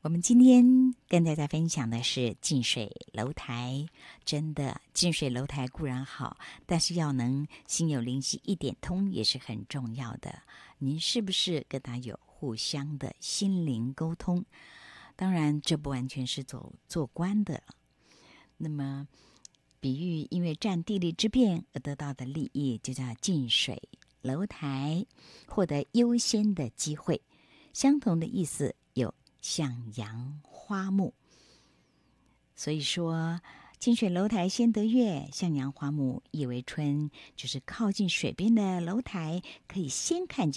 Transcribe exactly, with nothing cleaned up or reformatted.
我们今天跟大家分享的是近水楼台。真的，近水楼台固然好，但是要能心有灵犀一点通也是很重要的。您是不是跟他有互相的心灵沟通？当然，这不完全是走做官的。那么，比喻因为占地利之便而得到的利益，就叫近水楼台，获得优先的机会。相同的意思有向阳花木，所以说近水楼台先得月，向阳花木意为春，就是靠近水边的楼台可以先看见